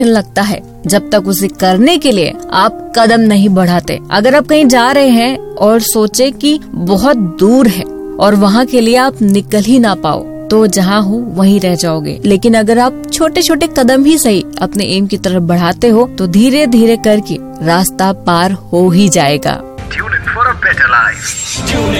लगता है जब तक उसे करने के लिए आप कदम नहीं बढ़ाते। अगर आप कहीं जा रहे हैं और सोचे कि बहुत दूर है और वहाँ के लिए आप निकल ही ना पाओ, तो जहाँ हो वहीं रह जाओगे। लेकिन अगर आप छोटे छोटे कदम ही सही अपने एम की तरफ बढ़ाते हो तो धीरे धीरे करके रास्ता पार हो ही जाएगा।